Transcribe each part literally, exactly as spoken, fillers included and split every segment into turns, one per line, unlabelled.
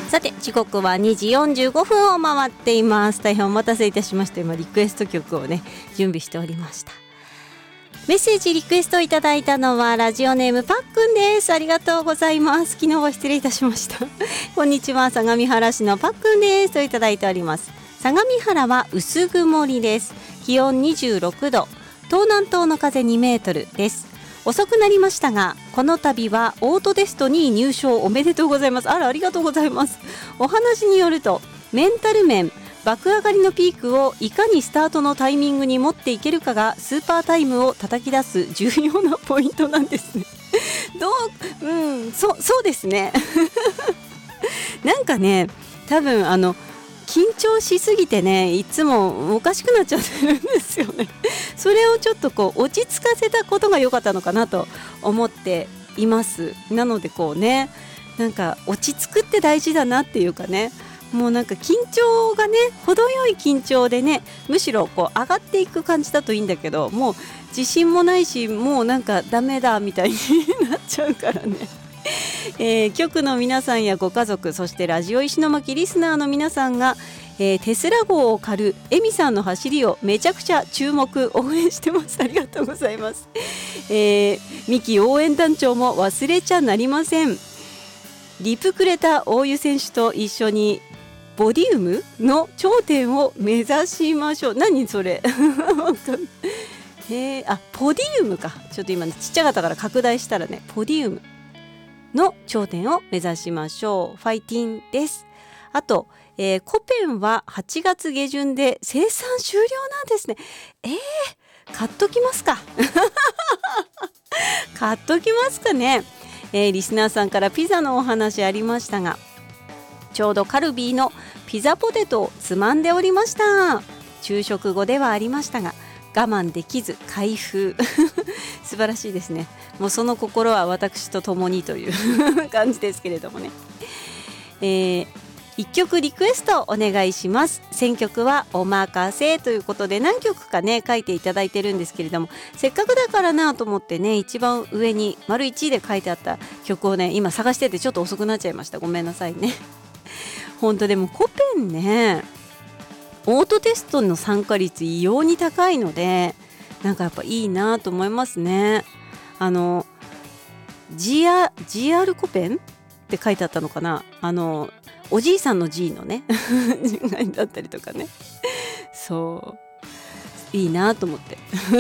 さて時刻はにじよんじゅうごふんを回っています。大変お待たせいたしました。今リクエスト曲をね準備しておりました。メッセージリクエストいただいたのはラジオネームパックンです。ありがとうございます。昨日は失礼いたしましたこんにちは、相模原市のパックンですといただいております。相模原は薄曇りです。気温にじゅうろくど、東南東の風にメートルです。遅くなりましたがこの度はオートテストに入賞おめでとうございます。あら、ありがとうございます。お話によるとメンタル面、爆上がりのピークをいかにスタートのタイミングに持っていけるかがスーパータイムを叩き出す重要なポイントなんですねどう、うん、そ、そうですねなんかね、多分あの緊張しすぎてね、いつもおかしくなっちゃってるんですよねそれをちょっとこう落ち着かせたことが良かったのかなと思っています。なのでこうね、なんか落ち着くって大事だなっていうかね、もうなんか緊張がね、程よい緊張でね、むしろこう上がっていく感じだといいんだけど、もう自信もないし、もうなんかダメだみたいになっちゃうからねえー、局の皆さんやご家族、そしてラジオ石巻リスナーの皆さんが、えー、テスラ号を借るエミさんの走りをめちゃくちゃ注目応援してます。ありがとうございます、えー、ミキ応援団長も忘れちゃなりません。リプくれた大湯選手と一緒にボディウムの頂点を目指しましょう。何それへー、あ、ポディウムか。ちょっと今、ね、ちっちゃかったから拡大したらね、ポディウムの頂点を目指しましょう。ファイティンです。あと、えー、コペンははちがつげじゅんで生産終了なんですね。えー、買っときますか買っときますかね、えー、リスナーさんからピザのお話ありましたが、ちょうどカルビーのピザポテトをつまんでおりました。昼食後ではありましたが我慢できず開封素晴らしいですね。もうその心は私と共にという感じですけれどもね、えー、いっきょくリクエストお願いします。選曲はお任せということで、何曲かね書いていただいてるんですけれども、せっかくだからなと思ってね、一番上に丸いちいで書いてあった曲をね今探しててちょっと遅くなっちゃいました。ごめんなさいね本当でもコペンね、オートテストの参加率異様に高いので、なんかやっぱいいなと思いますね。あの ジーアール コペンって書いてあったのかな、あのおじいさんの G のねだったりとかね、そういいなと思って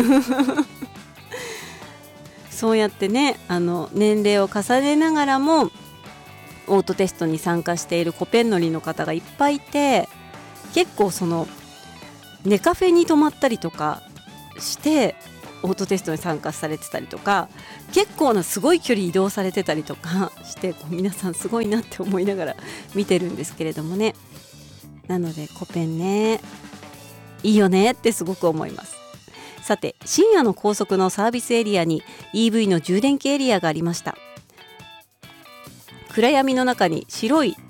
そうやってね、あの年齢を重ねながらもオートテストに参加しているコペン乗りの方がいっぱいいて、結構そのネカフェに泊まったりとかしてオートテストに参加されてたりとか、結構なすごい距離移動されてたりとかして、こう皆さんすごいなって思いながら見てるんですけれどもね。なのでコペンね、いいよねってすごく思います。さて、深夜の高速のサービスエリアに イーブイ の充電器エリアがありました。暗闇の中に白い